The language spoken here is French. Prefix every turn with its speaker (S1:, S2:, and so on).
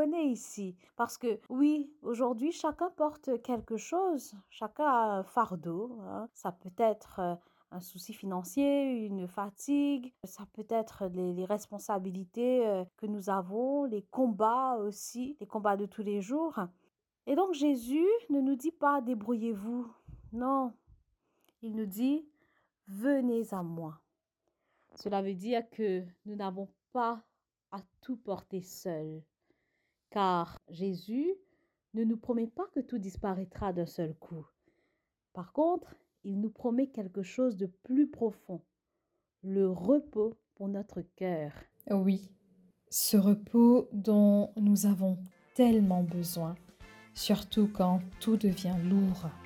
S1: reconnaît ici. Parce que oui, aujourd'hui, chacun porte quelque chose, chacun a un fardeau, hein. Ça peut être un souci financier, une fatigue, ça peut être les responsabilités que nous avons, les combats aussi, les combats de tous les jours. Et donc Jésus ne nous dit pas débrouillez-vous. Non, il nous dit venez à moi. Cela veut dire que nous n'avons pas à tout porter seul, car Jésus ne nous promet pas que tout disparaîtra d'un seul coup. Par contre, il nous promet quelque chose de plus profond, le repos pour notre cœur.
S2: Oui, ce repos dont nous avons tellement besoin, surtout quand tout devient lourd.